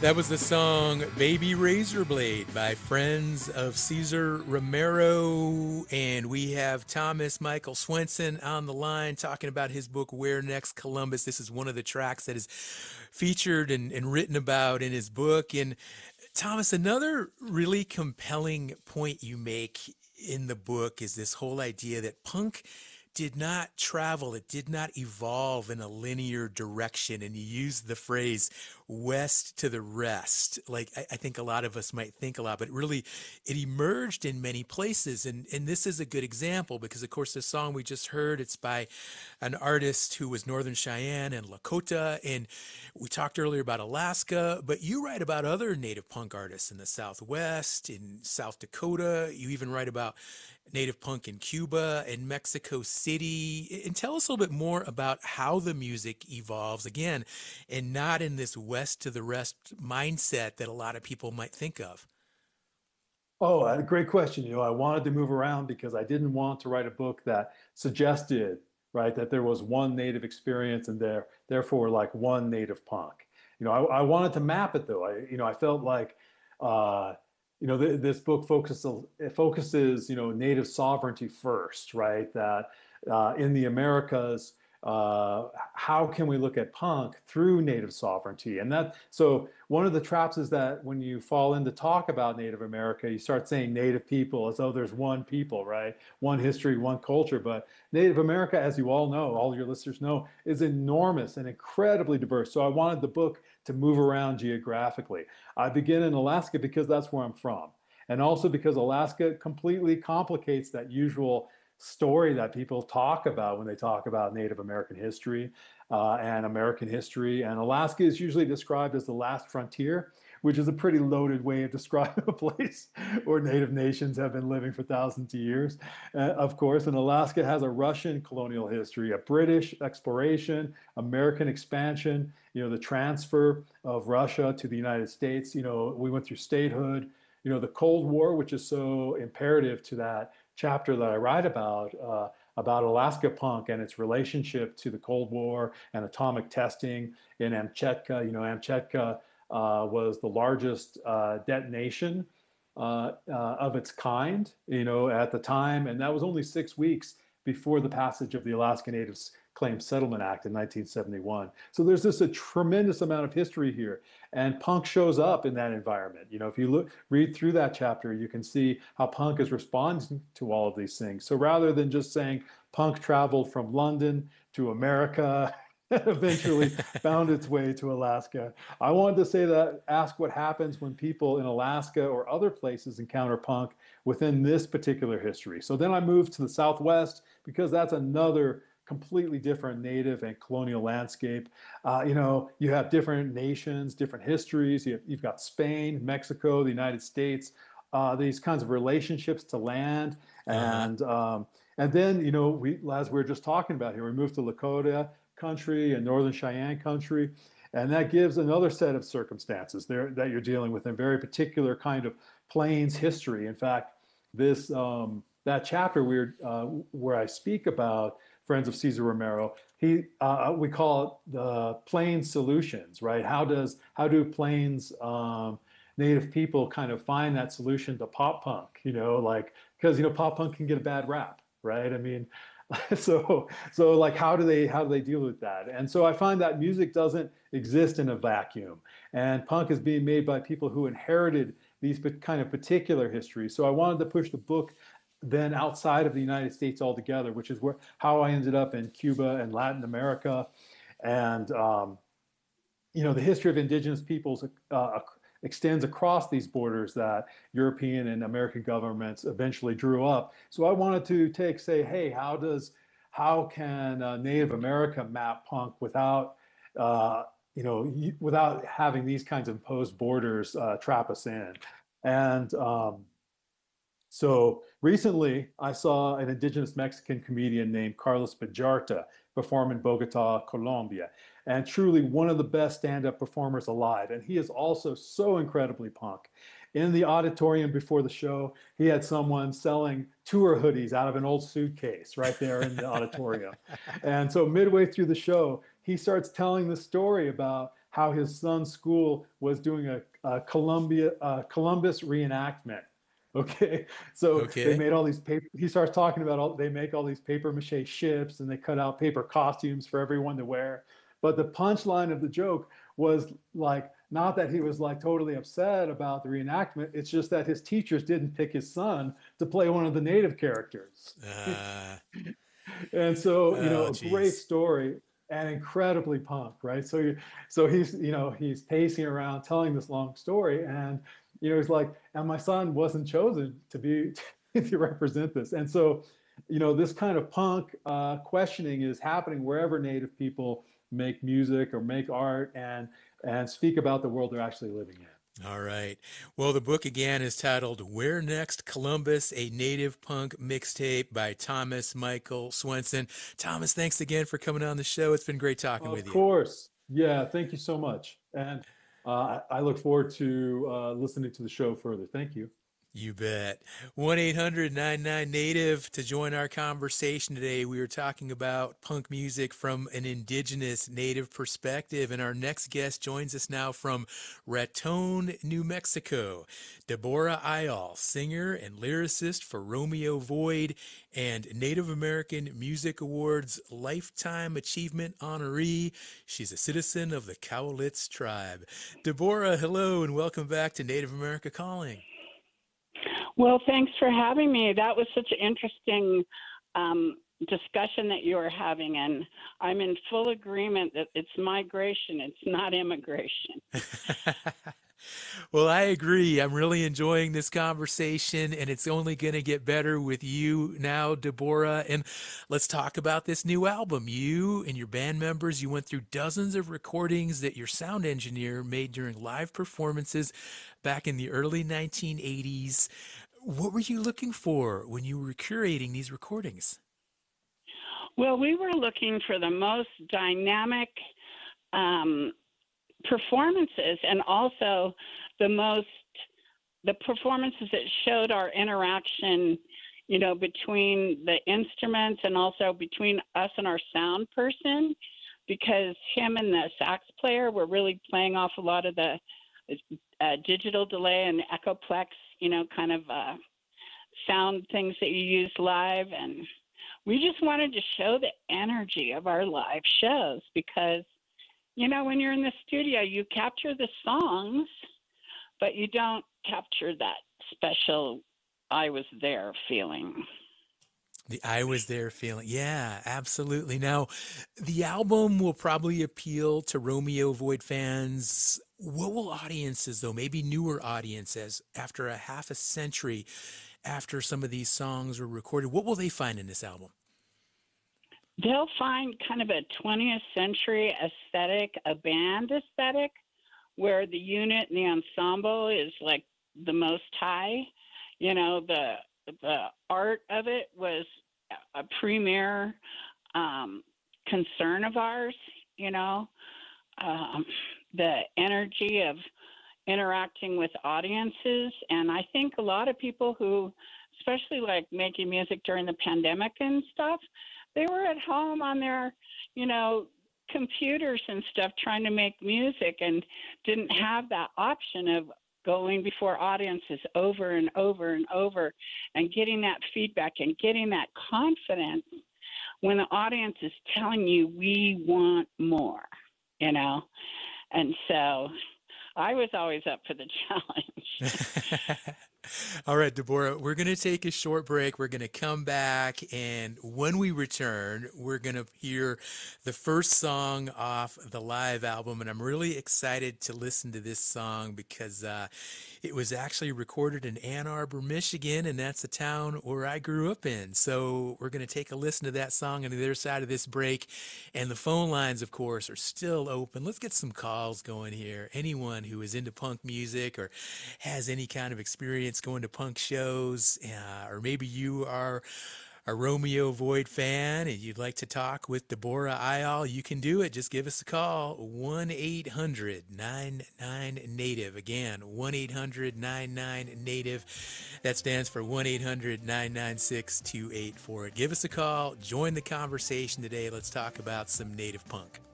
That was the song Baby Razor Blade by Friends of Caesar Romero. And we have Thomas Michael Swenson on the line talking about his book, Where Next Columbus. This is one of the tracks that is featured and written about in his book. And Thomas, another really compelling point you make in the book is this whole idea that punk did not travel, it did not evolve in a linear direction. And you use the phrase west to the rest. Like I think a lot of us might think a lot, but really it emerged in many places. And this is a good example because, of course, the song we just heard, it's by an artist who was Northern Cheyenne and Lakota. And we talked earlier about Alaska, but you write about other native punk artists in the Southwest, in South Dakota. You even write about native punk in Cuba and Mexico City. And tell us a little bit more about how the music evolves again, and not in this west to the rest mindset that a lot of people might think of. Oh, a great question. I wanted to move around because I didn't want to write a book that suggested, right, that there was one native experience and therefore like one native punk. I wanted to map it though. I felt like, uh, this book focuses, native sovereignty first, right? That in the Americas, how can we look at punk through native sovereignty? So one of the traps is that when you fall in to talk about Native America, you start saying native people as though there's one people, right? One history, one culture. But Native America, as you all know, all your listeners know, is enormous and incredibly diverse. So I wanted the book to move around geographically. I begin in Alaska because that's where I'm from. And also because Alaska completely complicates that usual story that people talk about when they talk about Native American history and American history. And Alaska is usually described as the last frontier, which is a pretty loaded way of describing a place where Native nations have been living for thousands of years, of course. And Alaska has a Russian colonial history, a British exploration, American expansion, the transfer of Russia to the United States. We went through statehood, the Cold War, which is so imperative to that chapter that I write about Alaska punk and its relationship to the Cold War and atomic testing in Amchetka. Amchetka was the largest detonation of its kind, at the time, and that was only 6 weeks before the passage of the Alaska Natives Claims Settlement Act in 1971. So there's a tremendous amount of history here, and punk shows up in that environment. If you read through that chapter, you can see how punk is responding to all of these things. So rather than just saying punk traveled from London to America, eventually found its way to Alaska, I wanted to say that, ask what happens when people in Alaska or other places encounter punk within this particular history. So then I moved to the Southwest because that's another completely different native and colonial landscape. You have different nations, different histories. You've got Spain, Mexico, the United States, these kinds of relationships to land. Uh-huh. And then, as we were just talking about here, we moved to Lakota country and Northern Cheyenne country. And that gives another set of circumstances there that you're dealing with, a very particular kind of Plains history. In fact, that chapter where I speak about Friends of Caesar Romero, we call it the Plains solutions, right? How do Plains Native people kind of find that solution to pop punk? Because pop punk can get a bad rap, right? I mean, so like how do they deal with that? And so I find that music doesn't exist in a vacuum, and punk is being made by people who inherited these kind of particular histories. So I wanted to push the book then outside of the United States altogether, which is how I ended up in Cuba and Latin America. And the history of indigenous peoples extends across these borders that European and American governments eventually drew up. So I wanted to say, hey, how can Native America map punk without without having these kinds of imposed borders trap us in? And so recently, I saw an indigenous Mexican comedian named Carlos Bajarta perform in Bogota, Colombia, and truly one of the best stand-up performers alive. And he is also so incredibly punk. In the auditorium before the show, he had someone selling tour hoodies out of an old suitcase right there in the auditorium. And so midway through the show, he starts telling the story about how his son's school was doing a Columbus reenactment. Okay, so they Okay. made all these paper. He starts talking about they make all these paper mache ships and they cut out paper costumes for everyone to wear. But the punchline of the joke was like not that he was like totally upset about the reenactment. It's just that his teachers didn't pick his son to play one of the native characters. Uh, And so, oh, a great geez. story and incredibly punk, right? So he's pacing around telling this long story, and he's like, and my son wasn't chosen to be to represent this, and so, this kind of punk questioning is happening wherever Native people make music or make art and speak about the world they're actually living in. All right. Well, the book again is titled Where Next Columbus, a Native Punk Mixtape by Thomas Michael Swenson. Thomas, thanks again for coming on the show. It's been great talking Of with you. course. Yeah, thank you so much. And I look forward to listening to the show further. Thank you. You bet. 1-800-99-NATIVE to join our conversation today. We are talking about punk music from an indigenous native perspective. And our next guest joins us now from Raton, New Mexico. Deborah Ayal, singer and lyricist for Romeo Void and Native American Music Awards Lifetime Achievement honoree. She's a citizen of the Cowlitz tribe. Deborah, hello and welcome back to Native America Calling. Well, thanks for having me. That was such an interesting discussion that you were having, and I'm in full agreement that it's migration, it's not immigration. Well, I agree. I'm really enjoying this conversation, and it's only going to get better with you now, Deborah. And let's talk about this new album. You and your band members, you went through dozens of recordings that your sound engineer made during live performances back in the early 1980s. What were you looking for when you were curating these recordings? Well, we were looking for the most dynamic performances, and also the performances that showed our interaction, between the instruments and also between us and our sound person, because him and the sax player were really playing off a lot of the digital delay and echoplex, kind of sound things that you use live. And we just wanted to show the energy of our live shows because, when you're in the studio, you capture the songs, but you don't capture that special I was there feeling. The I was there feeling. Yeah, absolutely. Now, the album will probably appeal to Romeo Void fans. What will audiences, though, maybe newer audiences, after a half a century after some of these songs were recorded, what will they find in this album? They'll find kind of a 20th century aesthetic, a band aesthetic, where the unit and the ensemble is like the most high. The art of it was a premier concern of ours. The energy of interacting with audiences, and I think a lot of people who, especially like making music during the pandemic and stuff, they were at home on their, computers and stuff trying to make music and didn't have that option of going before audiences over and over and over and getting that feedback and getting that confidence when the audience is telling you we want more, And so I was always up for the challenge. All right, Deborah, we're going to take a short break. We're going to come back, and when we return, we're going to hear the first song off the live album, and I'm really excited to listen to this song because it was actually recorded in Ann Arbor, Michigan, and that's the town where I grew up in. So we're going to take a listen to that song on the other side of this break, and the phone lines, of course, are still open. Let's get some calls going here. Anyone who is into punk music or has any kind of experience going to punk shows, or maybe you are a Romeo Void fan and you'd like to talk with Deborah Ayal, you can do it. Just give us a call, 1-800-99-NATIVE. Again, 1-800-99-NATIVE. That stands for 1-800-996-2848. Give us a call. Join the conversation today. Let's talk about some native punk.